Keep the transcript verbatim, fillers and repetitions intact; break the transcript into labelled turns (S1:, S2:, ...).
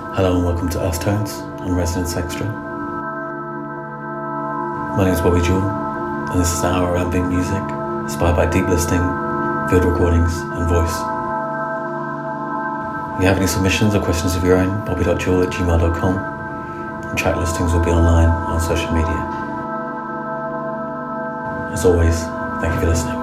S1: Hello and welcome to Earth Tones on Resonance Extra. My name is Bobby Jewell, and this is an hour of ambient music inspired by deep listening, field recordings, and voice. If you have any submissions or questions of your own, bobby dot jewell at gmail dot com, and track listings will be online on social media. As always, thank you for listening.